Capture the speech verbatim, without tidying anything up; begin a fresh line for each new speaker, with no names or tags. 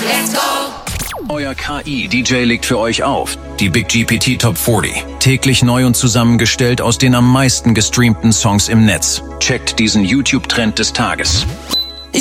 Let's go!
Euer K I-D J legt für euch auf. Die Big G P T Top vierzig. Täglich neu und zusammengestellt aus den am meisten gestreamten Songs im Netz. Checkt diesen YouTube-Trend des Tages.